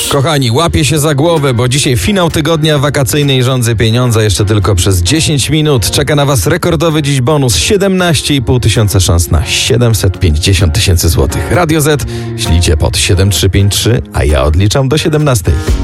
Kochani, łapię się za głowę, bo dzisiaj finał tygodnia wakacyjnej Rządzy Pieniądza jeszcze tylko przez 10 minut. Czeka na Was rekordowy dziś bonus 17,5 tysiąca szans na 750 tysięcy złotych. Radio Z, ślicie pod 7353, a ja odliczam do 17.